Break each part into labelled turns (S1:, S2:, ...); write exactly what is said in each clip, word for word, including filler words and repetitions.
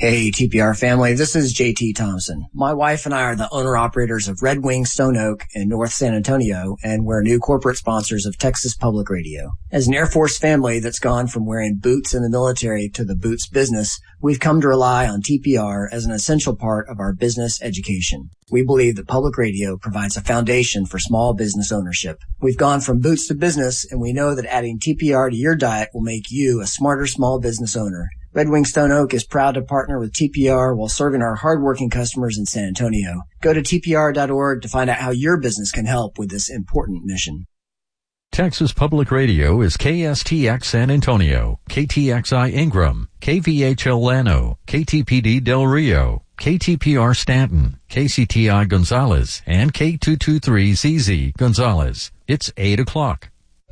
S1: Hey, T P R family, this is J T Thompson. My wife and I are the owner-operators of Red Wing Stone Oak in North San Antonio, and we're new corporate sponsors of Texas Public Radio. As an Air Force family that's gone from wearing boots in the military to the boots business, we've come to rely on T P R as an essential part of our business education. We believe that public radio provides a foundation for small business ownership. We've gone from boots to business, and we know that adding T P R to your diet will make you a smarter small business owner. Red Wing Stone Oak is proud to partner with T P R while serving our hardworking customers in San Antonio. Go to T P R dot org to find out how your business can help with this important mission.
S2: Texas Public Radio is K S T X San Antonio, K T X I Ingram, K V H L Llano, K T P D Del Rio, K T P R Stanton, K C T I Gonzales, and K two twenty-three Z Z Gonzales. It's eight o'clock.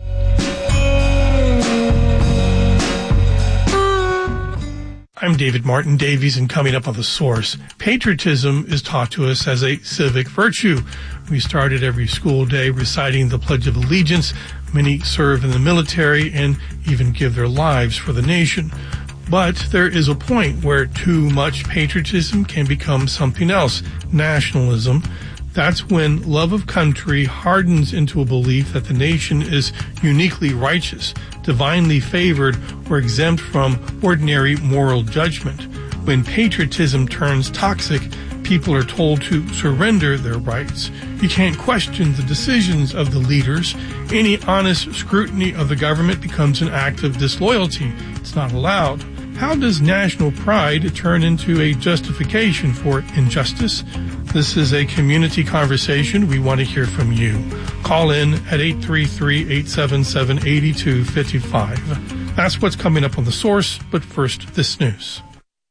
S3: I'm David Martin Davies, and coming up on The Source, patriotism is taught to us as a civic virtue. We started every school day reciting the Pledge of Allegiance. Many serve in the military and even give their lives for the nation. But there is a point where too much patriotism can become something else, nationalism. That's when love of country hardens into a belief that the nation is uniquely righteous, divinely favored, or exempt from ordinary moral judgment. When patriotism turns toxic, people are told to surrender their rights. You can't question the decisions of the leaders. Any honest scrutiny of the government becomes an act of disloyalty. It's not allowed. How does national pride turn into a justification for injustice? This is a community conversation. We want to hear from you. Call in at eight three three, eight seven seven, eight two five five. That's what's coming up on The Source, but first, this news.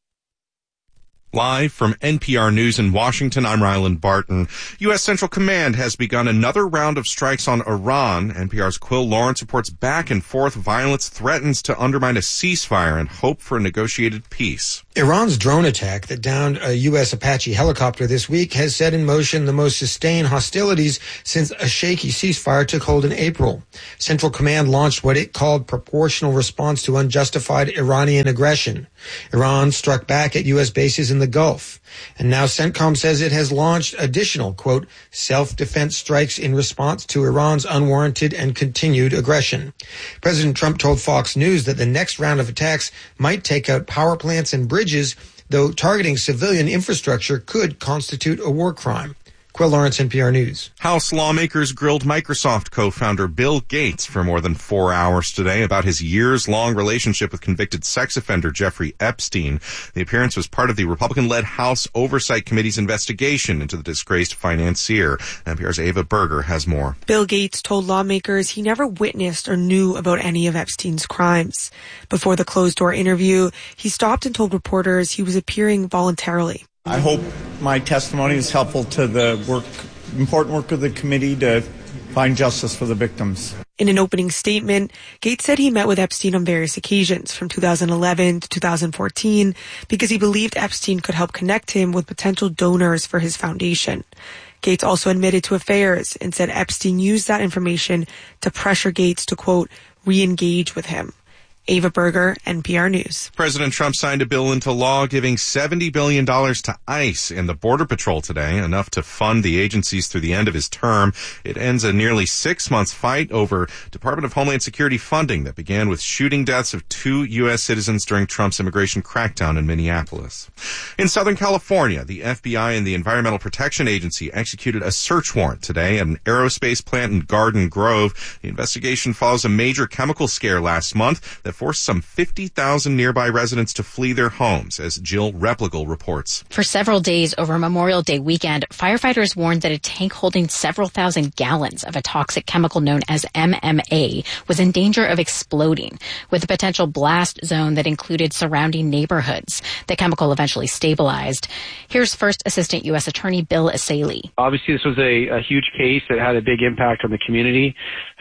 S4: Live from N P R News in Washington, I'm Ryland Barton. U S. Central Command has begun another round of strikes on Iran. N P R's Quill Lawrence reports back and forth violence threatens to undermine a ceasefire and hope for a negotiated peace.
S5: Iran's drone attack that downed a U S. Apache helicopter this week has set in motion the most sustained hostilities since a shaky ceasefire took hold in April. Central Command launched what it called proportional response to unjustified Iranian aggression. Iran struck back at U S bases in the Gulf. And now CENTCOM says it has launched additional, quote, self-defense strikes in response to Iran's unwarranted and continued aggression. President Trump told Fox News that the next round of attacks might take out power plants and bridges, though targeting civilian infrastructure could constitute a war crime. Quill Lawrence, N P R News.
S4: House lawmakers grilled Microsoft co-founder Bill Gates for more than four hours today about his years-long relationship with convicted sex offender Jeffrey Epstein. The appearance was part of the Republican-led House Oversight Committee's investigation into the disgraced financier. N P R's Ava Berger has more.
S6: Bill Gates told lawmakers he never witnessed or knew about any of Epstein's crimes. Before the closed-door interview, he stopped and told reporters he was appearing voluntarily.
S7: I hope my testimony is helpful to the work, important work of the committee to find justice for the victims.
S6: In an opening statement, Gates said he met with Epstein on various occasions from two thousand eleven to two thousand fourteen because he believed Epstein could help connect him with potential donors for his foundation. Gates also admitted to affairs and said Epstein used that information to pressure Gates to, quote, re-engage with him. Ava Berger, N P R News.
S4: President Trump signed a bill into law giving seventy billion dollars to ICE and the Border Patrol today, enough to fund the agencies through the end of his term. It ends a nearly six-month fight over Department of Homeland Security funding that began with shooting deaths of two U S citizens during Trump's immigration crackdown in Minneapolis. In Southern California, the F B I and the Environmental Protection Agency executed a search warrant today at an aerospace plant in Garden Grove. The investigation follows a major chemical scare last month that forced some fifty thousand nearby residents to flee their homes, as Jill Repligal reports.
S8: For several days over Memorial Day weekend, firefighters warned that a tank holding several thousand gallons of a toxic chemical known as M M A was in danger of exploding, with a potential blast zone that included surrounding neighborhoods. The chemical eventually stabilized. Here's First Assistant U S Attorney Bill Asaley.
S9: Obviously, this was a, a huge case that had a big impact on the community.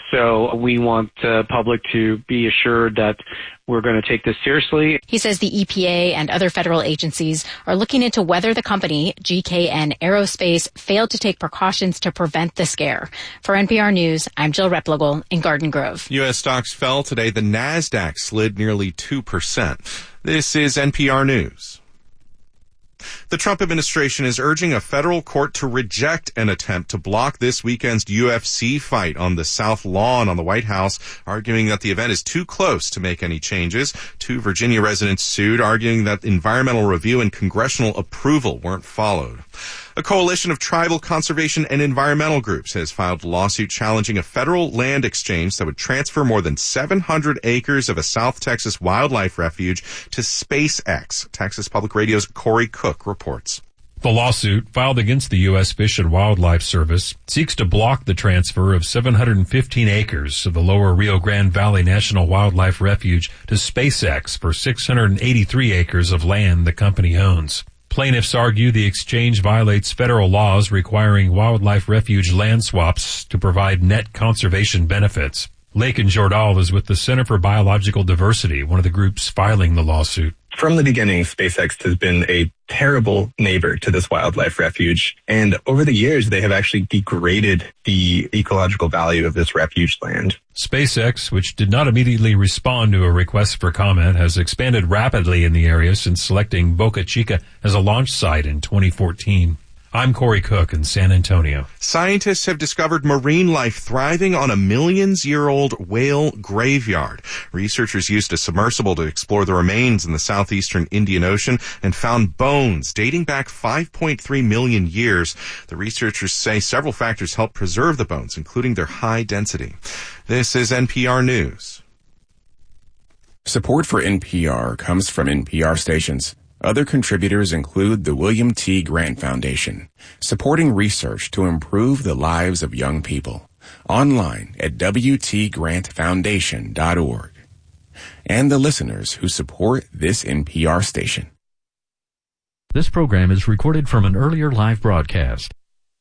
S9: So we want the uh, public to be assured that we're going to take this seriously.
S8: He says the E P A and other federal agencies are looking into whether the company, G K N Aerospace, failed to take precautions to prevent the scare. For N P R News, I'm Jill Repligal in Garden Grove.
S4: U S stocks fell today. The NASDAQ slid nearly two percent. This is N P R News. The Trump administration is urging a federal court to reject an attempt to block this weekend's U F C fight on the South Lawn on the White House, arguing that the event is too close to make any changes. Two Virginia residents sued, arguing that environmental review and congressional approval weren't followed. A coalition of tribal conservation and environmental groups has filed a lawsuit challenging a federal land exchange that would transfer more than seven hundred acres of a South Texas wildlife refuge to SpaceX. Texas Public Radio's Corey Cook reports.
S10: The lawsuit, filed against the U S Fish and Wildlife Service, seeks to block the transfer of seven hundred fifteen acres of the lower Rio Grande Valley National Wildlife Refuge to SpaceX for six hundred eighty-three acres of land the company owns. Plaintiffs argue the exchange violates federal laws requiring wildlife refuge land swaps to provide net conservation benefits. Lakin Jordal is with the Center for Biological Diversity, one of the groups filing the lawsuit.
S11: From the beginning, SpaceX has been a terrible neighbor to this wildlife refuge. And over the years, they have actually degraded the ecological value of this refuge land.
S10: SpaceX, which did not immediately respond to a request for comment, has expanded rapidly in the area since selecting Boca Chica as a launch site in twenty fourteen. I'm Corey Cook in San Antonio.
S4: Scientists have discovered marine life thriving on a millions-year-old whale graveyard. Researchers used a submersible to explore the remains in the southeastern Indian Ocean and found bones dating back five point three million years. The researchers say several factors help preserve the bones, including their high density. This is N P R News.
S12: Support for N P R comes from N P R stations. Other contributors include the William T. Grant Foundation, supporting research to improve the lives of young people. Online at w t grant foundation dot org. And the listeners who support this N P R station.
S2: This program is recorded from an earlier live broadcast.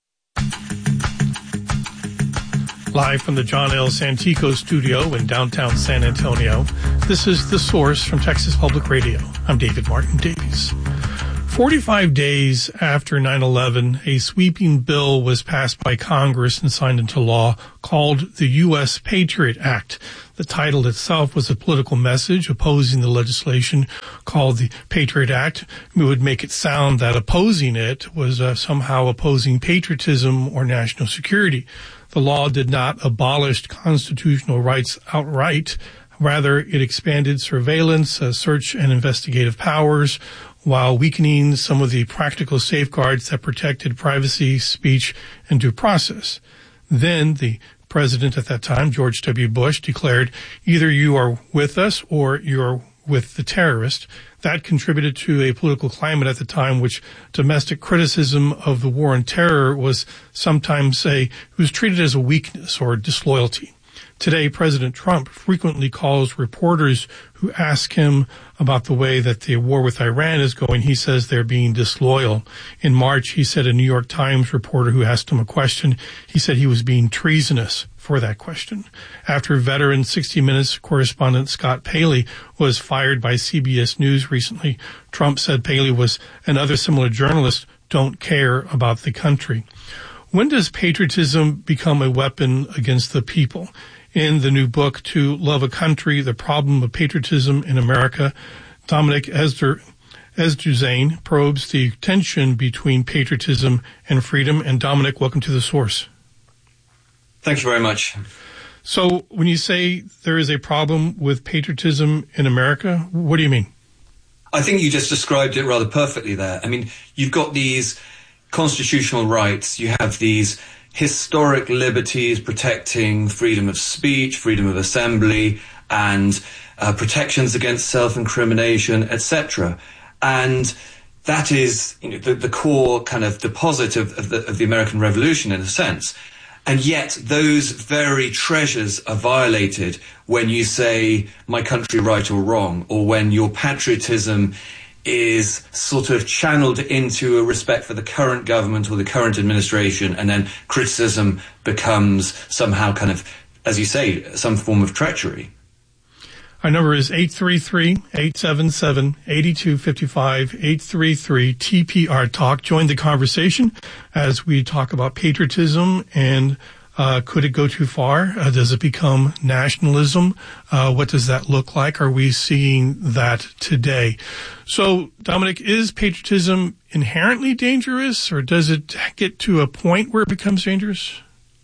S3: Live from the John L. Santico studio in downtown San Antonio, this is The Source from Texas Public Radio. I'm David Martin Davies. forty-five days after nine eleven, a sweeping bill was passed by Congress and signed into law called the U S Patriot Act. The title itself was a political message opposing the legislation called the Patriot Act. It would make it sound that opposing it was uh, somehow opposing patriotism or national security. The law did not abolish constitutional rights outright. Rather, it expanded surveillance, uh, search, and investigative powers while weakening some of the practical safeguards that protected privacy, speech, and due process. Then the president at that time, George W. Bush, declared, either you are with us or you are with the terrorist. That contributed to a political climate at the time which domestic criticism of the war on terror was sometimes a, it was treated as a weakness or disloyalty. Today, President Trump frequently calls reporters who ask him about the way that the war with Iran is going. He says they're being disloyal. In March, he said a New York Times reporter who asked him a question, he said he was being treasonous for that question. After veteran sixty minutes correspondent Scott Paley was fired by C B S News recently, Trump said Paley was and other similar journalists don't care about the country. When does patriotism become a weapon against the people? In the new book, To Love a Country, The Problem of Patriotism in America, Dominic Esder, Esduzane probes the tension between patriotism and freedom. And Dominic, welcome to The Source.
S13: Thank you very much.
S3: So when you say there is a problem with patriotism in America, what do you mean?
S13: I think you just described it rather perfectly there. I mean, you've got these constitutional rights, you have these historic liberties protecting freedom of speech, freedom of assembly, and uh, protections against self-incrimination, et cetera. And that is, you know, the, the core kind of deposit of, of, the, of the American Revolution, in a sense. And yet those very treasures are violated when you say, my country right or wrong, or when your patriotism is sort of channeled into a respect for the current government or the current administration, and then criticism becomes somehow kind of, as you say, some form of treachery.
S3: Our number is eight three three, eight seven seven, eight two five five, eight three three T P R Talk. Join the conversation as we talk about patriotism and Uh, could it go too far? Uh, does it become nationalism? Uh, what does that look like? Are we seeing that today? So, Dominic, is patriotism inherently dangerous, or does it get to a point where it becomes dangerous?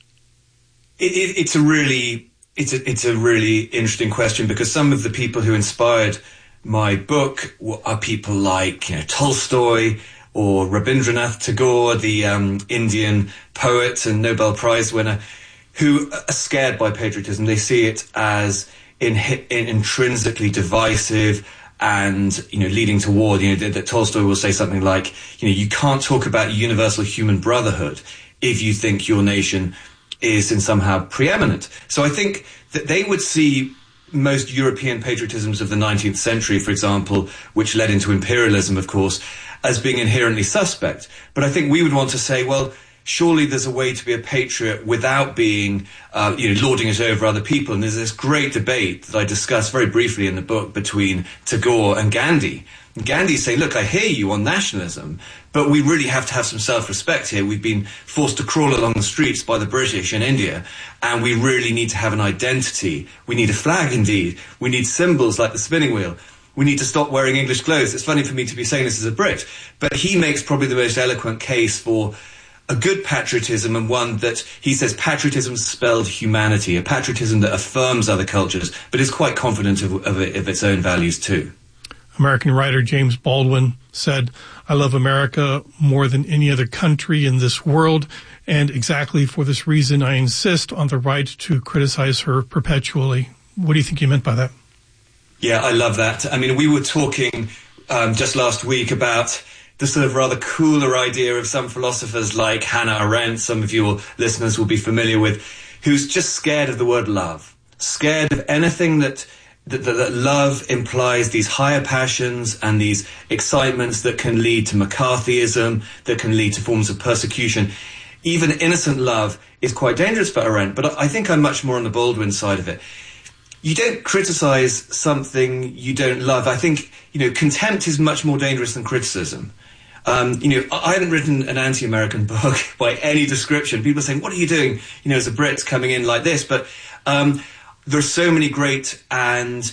S13: It, it, it's a really, it's a, it's a really interesting question, because some of the people who inspired my book are people like, you know, Tolstoy or Rabindranath Tagore, the um, Indian poet and Nobel Prize winner, who are scared by patriotism. They see it as in, in intrinsically divisive and, you know, leading to war. You know, that, that Tolstoy will say something like, you know, you can't talk about universal human brotherhood if you think your nation is in somehow preeminent. So I think that they would see most European patriotisms of the nineteenth century, for example, which led into imperialism, of course, as being inherently suspect. But I think we would want to say, well, surely there's a way to be a patriot without being, uh, you know, lording it over other people. And there's this great debate that I discuss very briefly in the book between Tagore and Gandhi. And Gandhi saying, look, I hear you on nationalism, but we really have to have some self-respect here. We've been forced to crawl along the streets by the British in India, and we really need to have an identity. We need a flag, indeed. We need symbols like the spinning wheel. We need to stop wearing English clothes. It's funny for me to be saying this as a Brit, but he makes probably the most eloquent case for a good patriotism, and one that he says patriotism spelled humanity, a patriotism that affirms other cultures, but is quite confident of, of, of its own values too.
S3: American writer James Baldwin said, I love America more than any other country in this world, and exactly for this reason I insist on the right to criticize her perpetually. What do you think he meant by that?
S13: Yeah, I love that. I mean, we were talking um, just last week about the sort of rather cooler idea of some philosophers like Hannah Arendt, some of your listeners will be familiar with, who's just scared of the word love, scared of anything that that, that, that love implies these higher passions and these excitements that can lead to McCarthyism, that can lead to forms of persecution. Even innocent love is quite dangerous for Arendt, but I think I'm much more on the Baldwin side of it. You don't criticize something you don't love. I think, you know, contempt is much more dangerous than criticism. Um, you know, I haven't written an anti-American book by any description. People are saying, what are you doing, you know, as a Brit coming in like this? But um, there's so many great and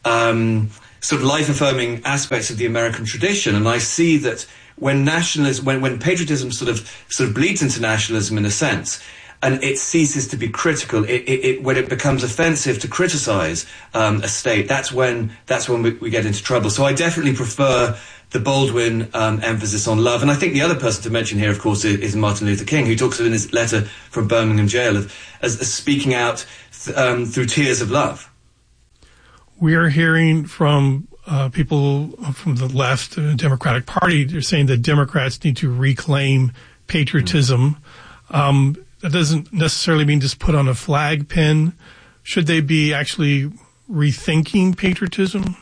S13: um, sort of life-affirming aspects of the American tradition. And I see that when nationalism, when, when patriotism sort of sort of bleeds into nationalism in a sense, and it ceases to be critical, it, it, it, when it becomes offensive to criticize um, a state, that's when that's when we, we get into trouble. So I definitely prefer the Baldwin um, emphasis on love. And I think the other person to mention here, of course, is, is Martin Luther King, who talks in his letter from Birmingham jail of, as, as speaking out th- um, through tears of love.
S3: We are hearing from uh, people from the left, uh, Democratic Party, they're saying that Democrats need to reclaim patriotism. Mm-hmm. Um, that doesn't necessarily mean just put on a flag pin. Should they be actually rethinking patriotism?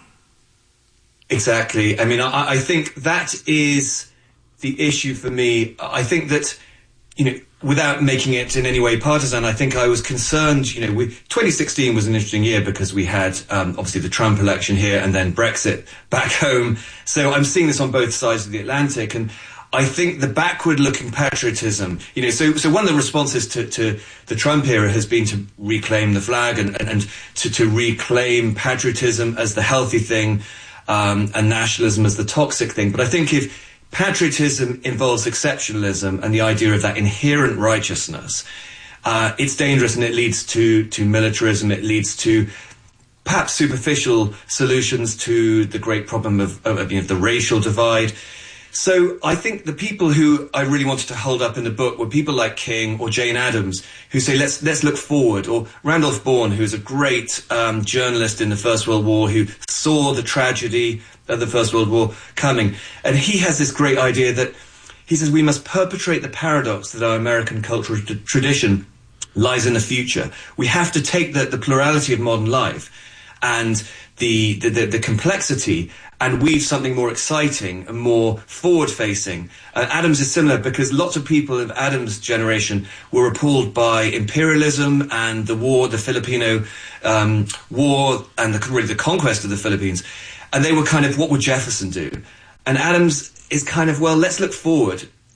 S13: Exactly. I mean, I, I think that is the issue for me. I think that, you know, without making it in any way partisan, I think I was concerned, you know, we, twenty sixteen was an interesting year because we had um, obviously the Trump election here and then Brexit back home. So I'm seeing this on both sides of the Atlantic. And I think the backward-looking patriotism, you know, so so one of the responses to, to the Trump era has been to reclaim the flag and, and, and to, to reclaim patriotism as the healthy thing, um, and nationalism as the toxic thing. But I think if patriotism involves exceptionalism and the idea of that inherent righteousness, uh, it's dangerous, and it leads to, to militarism, it leads to perhaps superficial solutions to the great problem of, of, you know, the racial divide. So I think the people who I really wanted to hold up in the book were people like King or Jane Addams, who say, let's let's look forward, or Randolph Bourne, who's a great um, journalist in the First World War, who saw the tragedy of the First World War coming. And he has this great idea that he says we must perpetrate the paradox that our American cultural t- tradition lies in the future. We have to take the, the plurality of modern life and the, the, the, the complexity and weave something more exciting and more forward-facing. Uh, Adams is similar because lots of people of Adams' generation were appalled by imperialism and the war, the Filipino um, war, and the, really the conquest of the Philippines. And they were kind of, what would Jefferson do? And Adams is kind of, well, let's look forward.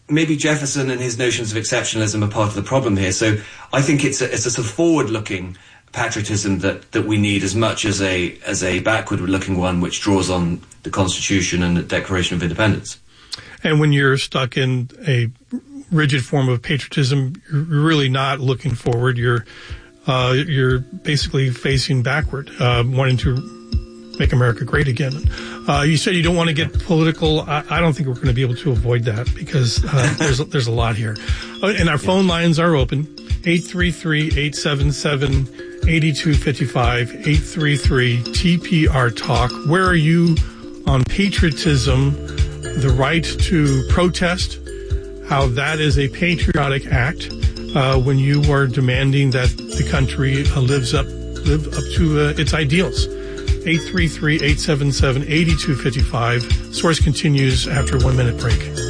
S13: maybe Jefferson and his notions of exceptionalism are part of the problem here. So I think it's a, it's a sort of forward-looking patriotism that, that we need as much as a as a backward-looking one, which draws on the Constitution and the Declaration of Independence.
S3: And when you're stuck in a rigid form of patriotism, you're really not looking forward. You're uh, you're basically facing backward, uh, wanting to make America great again. Uh, you said you don't want to get political. I, I don't think we're going to be able to avoid that because uh, there's there's a lot here. Uh, and our phone lines are open: eight three three, eight seven seven, eight two five five, eight three three T P R Talk. Where are you on patriotism, the right to protest, how that is a patriotic act uh, when you are demanding that the country uh, lives up live up to uh, its ideals? eight three three, eight seven seven, eight two five five. Source continues after a one-minute break.